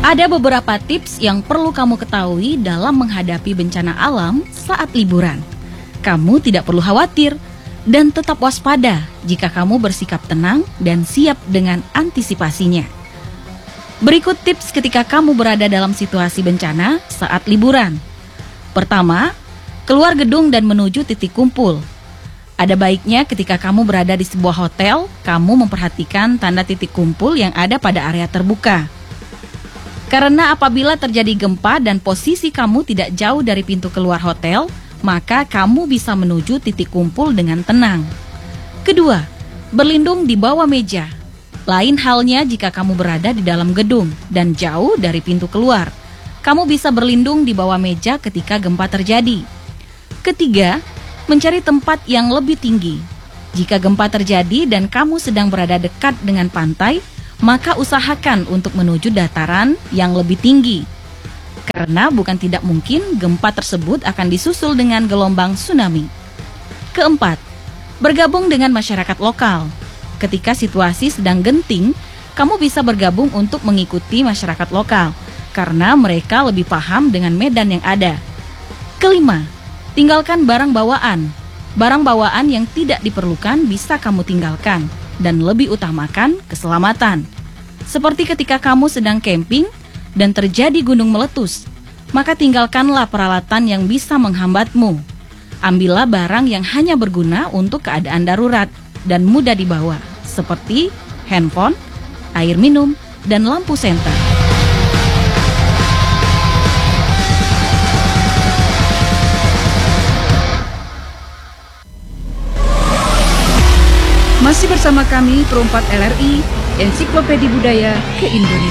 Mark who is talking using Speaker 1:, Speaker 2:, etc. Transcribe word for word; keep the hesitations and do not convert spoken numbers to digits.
Speaker 1: Ada beberapa tips yang perlu kamu ketahui dalam menghadapi bencana alam saat liburan. Kamu tidak perlu khawatir dan tetap waspada jika kamu bersikap tenang dan siap dengan antisipasinya. Berikut tips ketika kamu berada dalam situasi bencana saat liburan. Pertama, keluar gedung dan menuju titik kumpul. Ada baiknya ketika kamu berada di sebuah hotel, kamu memperhatikan tanda titik kumpul yang ada pada area terbuka. Karena apabila terjadi gempa dan posisi kamu tidak jauh dari pintu keluar hotel, maka kamu bisa menuju titik kumpul dengan tenang. Kedua, berlindung di bawah meja. Lain halnya jika kamu berada di dalam gedung dan jauh dari pintu keluar. Kamu bisa berlindung di bawah meja ketika gempa terjadi. Ketiga, mencari tempat yang lebih tinggi. Jika gempa terjadi dan kamu sedang berada dekat dengan pantai, maka usahakan untuk menuju dataran yang lebih tinggi. Karena bukan tidak mungkin gempa tersebut akan disusul dengan gelombang tsunami. Keempat, bergabung dengan masyarakat lokal. Ketika situasi sedang genting, kamu bisa bergabung untuk mengikuti masyarakat lokal, karena mereka lebih paham dengan medan yang ada. Kelima, tinggalkan barang bawaan. Barang bawaan yang tidak diperlukan bisa kamu tinggalkan, dan lebih utamakan keselamatan. Seperti ketika kamu sedang camping dan terjadi gunung meletus, maka tinggalkanlah peralatan yang bisa menghambatmu. Ambillah barang yang hanya berguna untuk keadaan darurat dan mudah dibawa, seperti handphone, air minum, dan lampu senter.
Speaker 2: Masih bersama kami Perumpat L R I, Ensiklopedia Budaya ke Indonesia.